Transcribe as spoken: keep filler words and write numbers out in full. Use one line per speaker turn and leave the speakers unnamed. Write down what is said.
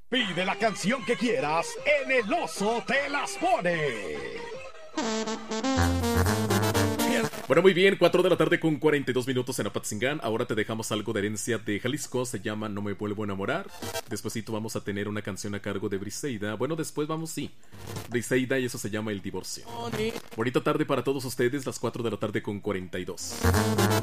Pide la canción que quieras en El Oso Te Las Pone.
Bueno, muy bien, cuatro de la tarde con cuarenta y dos minutos en Apatzingán. Ahora te dejamos algo de herencia de Jalisco, se llama No Me Vuelvo a Enamorar. Despuésito vamos a tener una canción a cargo de Briseida. Bueno, después vamos, sí, Briseida, y eso se llama El Divorcio. Bonita tarde para todos ustedes, las cuatro de la tarde con cuarenta y dos.